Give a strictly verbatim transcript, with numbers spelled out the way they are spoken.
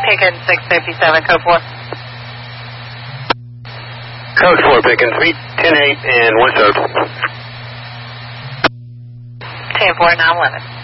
Pickens six fifty-seven, code four. Code four, Pickens, meet ten eight and one third. ten four, nine eleven.